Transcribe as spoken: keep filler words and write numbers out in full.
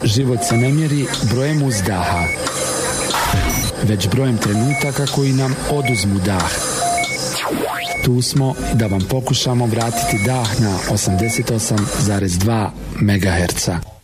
Život se ne mjeri brojem uzdaha, već brojem trenutaka koji nam oduzmu dah. Tu smo da vam pokušamo vratiti dah na osamdeset osam zarez dva megaherca.